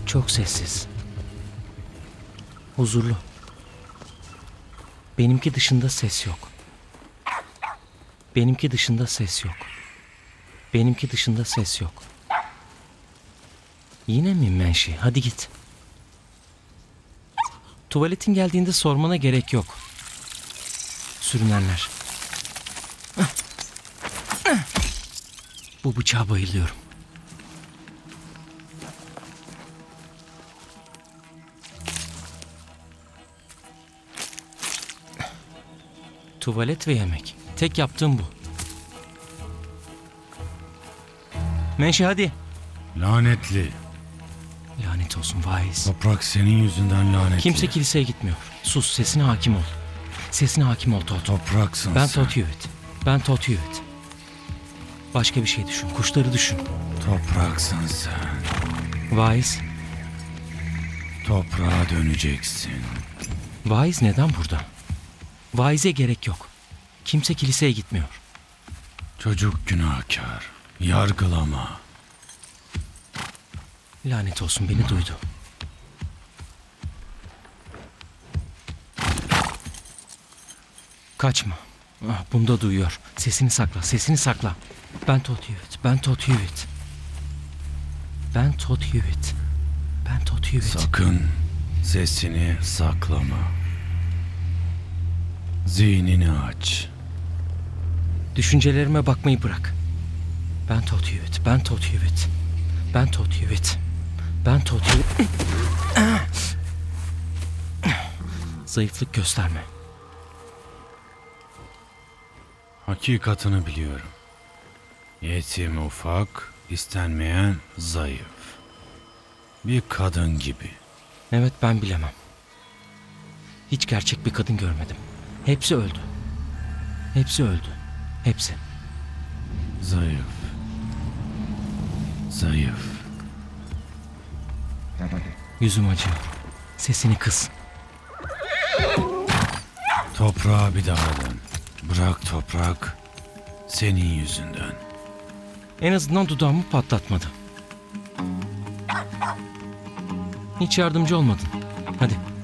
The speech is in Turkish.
Çok sessiz. Huzurlu. Benimki dışında ses yok. Benimki dışında ses yok. Benimki dışında ses yok. Yine mi Menşi? Hadi git. Tuvaletin geldiğinde sormana gerek yok. Sürünenler. Bu bıçağa bayılıyorum. Tuvalet ve yemek. Tek yaptığım bu. Menşi hadi. Lanetli. Lanet olsun vaiz. Toprak senin yüzünden lanetli. Kimse kiliseye gitmiyor. Sus, sesine hakim ol. Sesine hakim ol Tot. Topraksın Ben sen. Tot Hewitt. Ben Tot Hewitt. Başka bir şey düşün. Kuşları düşün. Topraksın sen. Vaiz. Toprağa döneceksin. Vaiz neden burada? Vaize gerek yok. Kimse kiliseye gitmiyor. Çocuk günahkar. Yargılama. Lanet olsun beni duydu. Kaçma. Ah, bunda duyuyor. Sesini sakla, sesini sakla. Ben Tot Hewitt, ben Tot Hewitt. Ben Tot Hewitt. Ben Tot Hewitt. Sakın sesini saklama. Zihnini aç. Düşüncelerime bakmayı bırak. Ben Tot Hewitt, ben Tot Hewitt. Ben Tot Hewitt. Ben Tot Hewitt. Zayıflık gösterme. Hakikatını biliyorum. Yetim, ufak, istenmeyen, zayıf. Bir kadın gibi. Evet, ben bilemem. Hiç gerçek bir kadın görmedim. Hepsi öldü. Hepsi öldü. Hepsi. Zayıf. Zayıf. Yüzüm acıyor. Sesini kıs. Toprağa bir daha dön. Bırak toprak. Senin yüzünden. En azından dudağımı patlatmadı. Hiç yardımcı olmadın. Hadi.